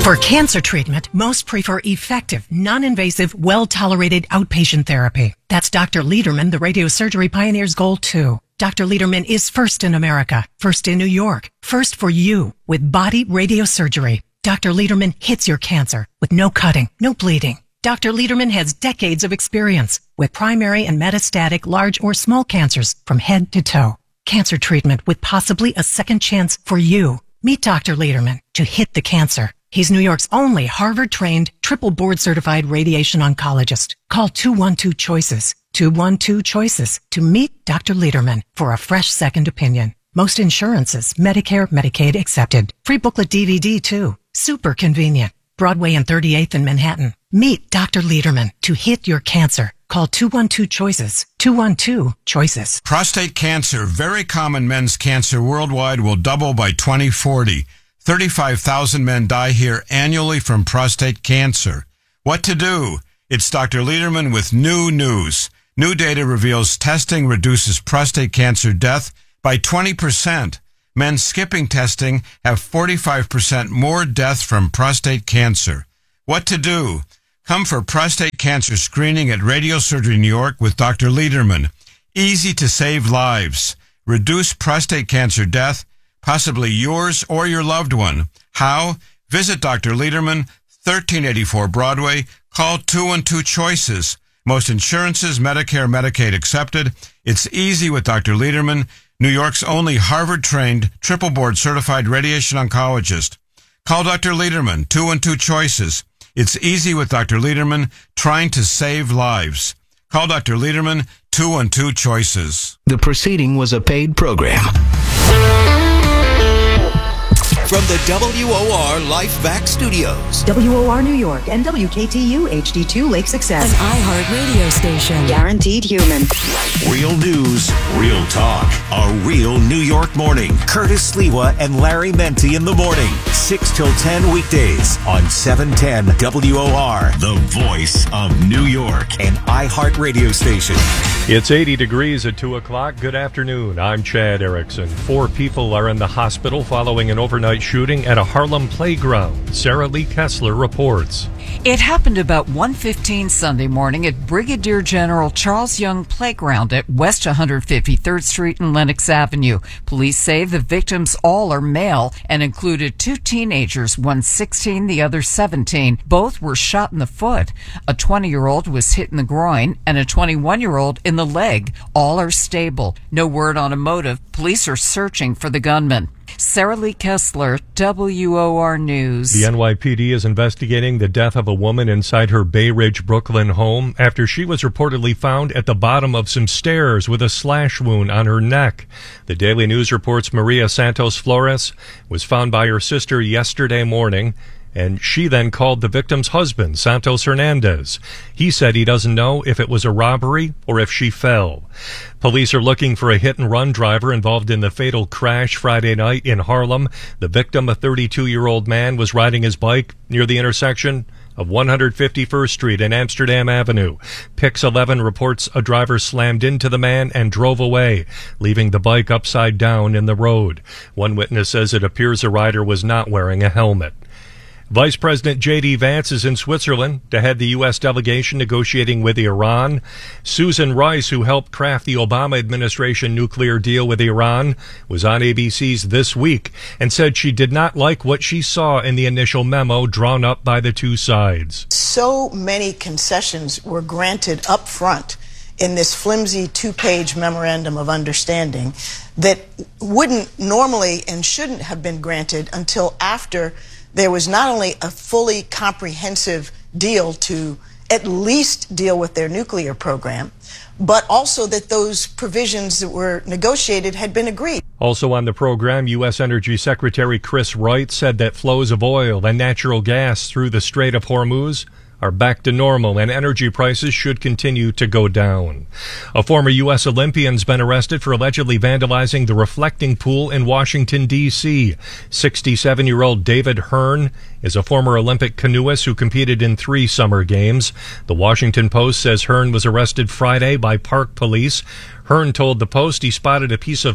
For cancer treatment, most prefer effective, non-invasive, well-tolerated outpatient therapy. That's Dr. Lederman, the radiosurgery pioneer's goal too. Dr. Lederman is first in America, first in New York, first for you with body radiosurgery. Dr. Lederman hits your cancer with no cutting, no bleeding. Dr. Lederman has decades of experience with primary and metastatic large or small cancers from head to toe. Cancer treatment with possibly a second chance for you. Meet Dr. Lederman to hit the cancer. He's New York's only Harvard-trained, triple board-certified radiation oncologist. Call 212-CHOICES, 212-CHOICES to meet Dr. Lederman for a fresh second opinion. Most insurances, Medicare, Medicaid accepted. Free booklet DVD too. Super convenient. Broadway and 38th in Manhattan. Meet Dr. Lederman to hit your cancer. Call 212-CHOICES, 212-CHOICES. Prostate cancer, very common men's cancer worldwide, will double by 2040. 35,000 men die here annually from prostate cancer. What to do? It's Dr. Lederman with new news. New data reveals testing reduces prostate cancer death by 20%. Men skipping testing have 45% more death from prostate cancer. What to do? Come for prostate cancer screening at Radiosurgery New York with Dr. Lederman. Easy to save lives. Reduce prostate cancer death, possibly yours or your loved one. How? Visit Dr. Lederman, 1384 Broadway. Call 212-CHOICES. Most insurances, Medicare, Medicaid accepted. It's easy with Dr. Lederman, New York's only Harvard-trained, triple board-certified radiation oncologist. Call Dr. Lederman, 212-CHOICES. It's easy with Dr. Lederman, trying to save lives. Call Dr. Lederman, 212-CHOICES. The proceeding was a paid program. From the WOR LifeVac Studios. WOR New York and WKTU HD2 Lake Success. An iHeart radio station. Guaranteed human. Real news, real talk. A real New York morning. Curtis Sliwa and Larry Menti in the morning. 6 till 10 weekdays on 710 WOR. The voice of New York. An iHeart radio station. It's 80 degrees at 2 o'clock. Good afternoon. I'm Chad Erickson. 4 people are in the hospital following an overnight shooting at a Harlem playground. Sarah Lee Kessler reports. It happened about 1:15 Sunday morning at Brigadier General Charles Young Playground at West 153rd Street and Lenox Avenue. Police say the victims all are male and included 2 teenagers, one 16, the other 17. Both were shot in the foot. A 20-year-old was hit in the groin and a 21-year-old in the leg. All are stable. No word on a motive. Police are searching for the gunman. Sarah Lee Kessler, WOR News. The NYPD is investigating the death of a woman inside her Bay Ridge, Brooklyn home after she was reportedly found at the bottom of some stairs with a slash wound on her neck. The Daily News reports Maria Santos Flores was found by her sister yesterday morning, and she then called the victim's husband, Santos Hernandez. He said he doesn't know if it was a robbery or if she fell. Police are looking for a hit-and-run driver involved in the fatal crash Friday night in Harlem. The victim, a 32-year-old man, was riding his bike near the intersection of 151st Street and Amsterdam Avenue. Pix 11 reports a driver slammed into the man and drove away, leaving the bike upside down in the road. One witness says it appears the rider was not wearing a helmet. Vice President J.D. Vance is in Switzerland to head the U.S. delegation negotiating with Iran. Susan Rice, who helped craft the Obama administration nuclear deal with Iran, was on ABC's This Week and said she did not like what she saw in the initial memo drawn up by the two sides. So many concessions were granted up front in this flimsy 2-page memorandum of understanding that wouldn't normally and shouldn't have been granted until after there was not only a fully comprehensive deal to at least deal with their nuclear program, but also that those provisions that were negotiated had been agreed. Also on the program, U.S. Energy Secretary Chris Wright said that flows of oil and natural gas through the Strait of Hormuz are back to normal and energy prices should continue to go down. A former U.S. Olympian's been arrested for allegedly vandalizing the reflecting pool in Washington, D.C. 67-year-old David Hearn is a former Olympic canoeist who competed in 3 summer games. The Washington Post says Hearn was arrested Friday by park police. Hearn told the Post he spotted a piece of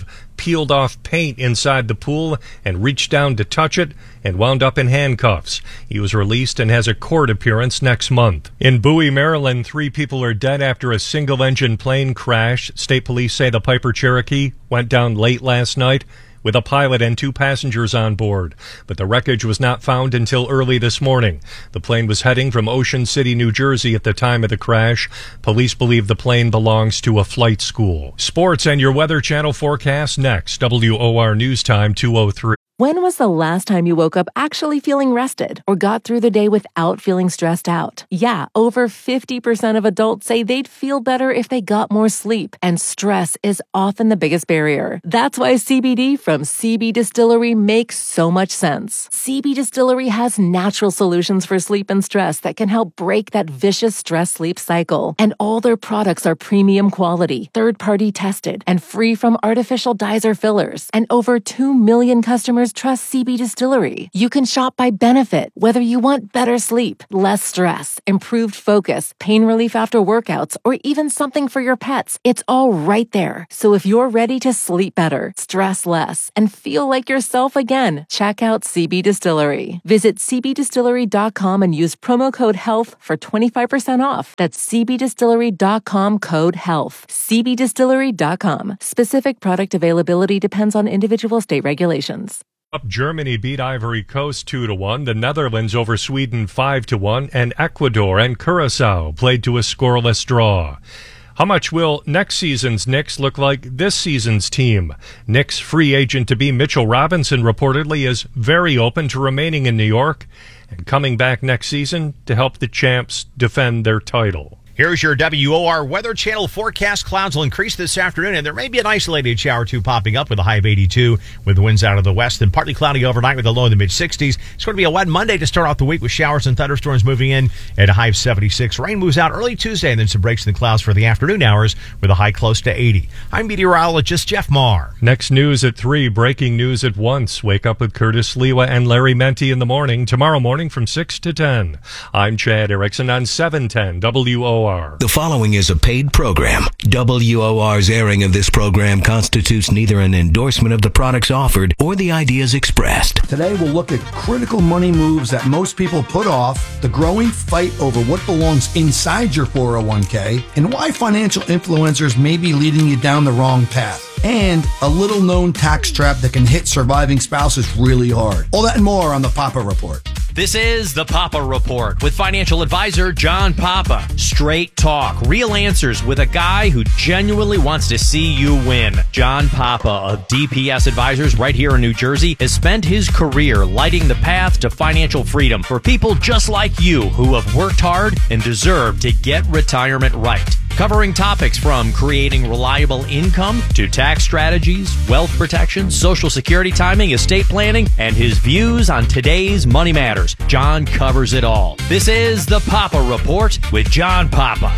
peeled off paint inside the pool and reached down to touch it and wound up in handcuffs. He was released and has a court appearance next month. In Bowie, Maryland, 3 people are dead after a single-engine plane crash. State police say the Piper Cherokee went down late last night with a pilot and 2 passengers on board, but the wreckage was not found until early this morning. The plane was heading from Ocean City, New Jersey at the time of the crash. Police believe the plane belongs to a flight school. Sports and your Weather Channel forecast next. WOR News Time 2:03. When was the last time you woke up actually feeling rested or got through the day without feeling stressed out? Yeah, over 50% of adults say they'd feel better if they got more sleep, and stress is often the biggest barrier. That's why CBD from CB Distillery makes so much sense. CB Distillery has natural solutions for sleep and stress that can help break that vicious stress-sleep cycle. And all their products are premium quality, third-party tested, and free from artificial dyes or fillers. And over 2 million customers trust CB Distillery. You can shop by benefit, whether you want better sleep, less stress, improved focus, pain relief after workouts, or even something for your pets. It's all right there. So if you're ready to sleep better, stress less, and feel like yourself again, check out CB Distillery. Visit cbdistillery.com and use promo code HEALTH for 25% off. That's cbdistillery.com, code HEALTH. cbdistillery.com. Specific product availability depends on individual state regulations. Germany beat Ivory Coast 2-1, the Netherlands over Sweden 5-1, and Ecuador and Curacao played to a scoreless draw. How much will next season's Knicks look like this season's team? Knicks free agent-to-be Mitchell Robinson reportedly is very open to remaining in New York and coming back next season to help the champs defend their title. Here's your WOR Weather Channel forecast. Clouds will increase this afternoon, and there may be an isolated shower or two popping up with a high of 82 with winds out of the west, and partly cloudy overnight with a low in the mid-60s. It's going to be a wet Monday to start off the week with showers and thunderstorms moving in at a high of 76. Rain moves out early Tuesday, and then some breaks in the clouds for the afternoon hours with a high close to 80. I'm meteorologist Jeff Marr. Next news at 3, breaking news at once. Wake up with Curtis Lewa and Larry Menti in the morning, tomorrow morning from 6 to 10. I'm Chad Erickson on 710 WOR. The following is a paid program. WOR's airing of this program constitutes neither an endorsement of the products offered or the ideas expressed. Today we'll look at critical money moves that most people put off, the growing fight over what belongs inside your 401k, and why financial influencers may be leading you down the wrong path. And a little-known tax trap that can hit surviving spouses really hard. All that and more on the Papa Report. This is the Papa Report with financial advisor John Papa. Straight talk, real answers with a guy who genuinely wants to see you win. John Papa of DPS Advisors right here in New Jersey has spent his career lighting the path to financial freedom for people just like you who have worked hard and deserve to get retirement right. Covering topics from creating reliable income to tax strategies, wealth protection, Social Security timing, estate planning, and his views on today's money matters. John covers it all. This is the Papa Report with John Papa.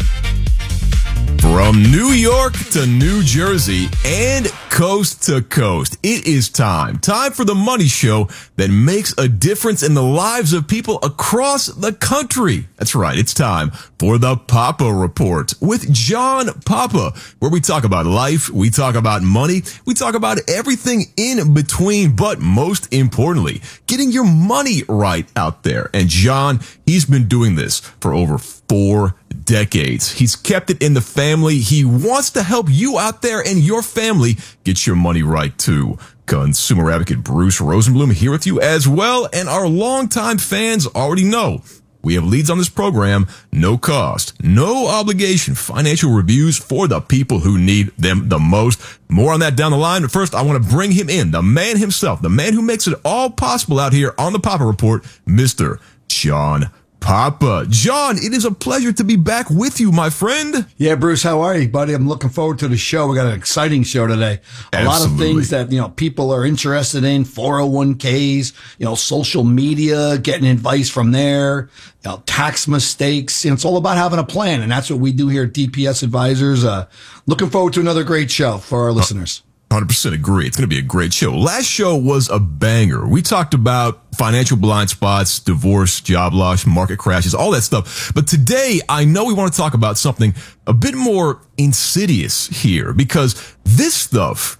From New York to New Jersey and coast to coast, it is time for the money show that makes a difference in the lives of people across the country. That's right, it's time for the Papa Report with John Papa, where we talk about life, we talk about money, we talk about everything in between, but most importantly, getting your money right out there. And John, he's been doing this for over 4 decades. He's kept it in the family. He wants to help you out there and your family get your money right too. Consumer advocate Bruce Rosenblum here with you as well. And our longtime fans already know we have leads on this program, no cost, no obligation, financial reviews for the people who need them the most. More on that down the line. But first, I want to bring him in, the man himself, the man who makes it all possible out here on the Papa Report, Mr. John Papa. John, it is a pleasure to be back with you, my friend. Yeah, Bruce, how are you, buddy? I'm looking forward to the show. We got an exciting show today. A lot of things that, people are interested in, 401ks, social media, getting advice from there, tax mistakes. It's all about having a plan. And that's what we do here at DPS Advisors. Looking forward to another great show for our listeners. 100% agree. It's going to be a great show. Last show was a banger. We talked about financial blind spots, divorce, job loss, market crashes, all that stuff. But today, I know we want to talk about something a bit more insidious here, because this stuff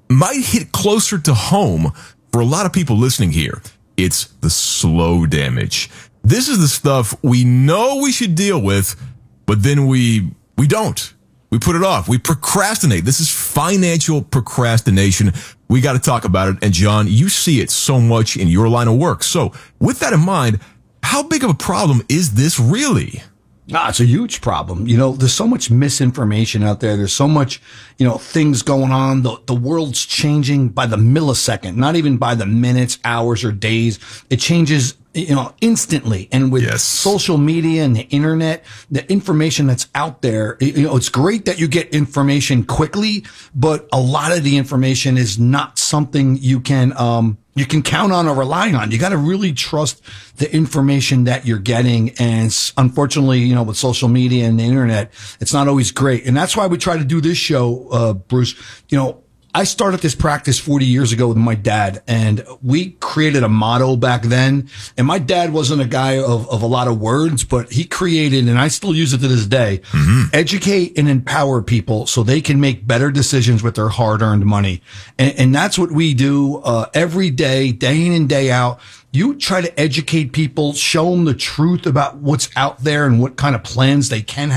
might hit closer to home for a lot of people listening here. It's the slow damage. This is the stuff we know we should deal with, but then we don't. We put it off. We procrastinate. This is financial procrastination. We got to talk about it. And John, you see it so much in your line of work. So with that in mind, how big of a problem is this really? It's a huge problem. There's so much misinformation out there. There's so much, things going on. The world's changing by the millisecond, not even by the minutes, hours, or days. It changes, instantly. And with social media and the internet, the information that's out there, it's great that you get information quickly, but a lot of the information is not something you can count on or rely on. You got to really trust the information that you're getting. And unfortunately, with social media and the internet, it's not always great. And that's why we try to do this show, Bruce. I started this practice 40 years ago with my dad, and we created a motto back then. And my dad wasn't a guy of a lot of words, but he created, and I still use it to this day, educate and empower people so they can make better decisions with their hard-earned money. And that's what we do every day, day in and day out. You try to educate people, show them the truth about what's out there and what kind of plans they can have.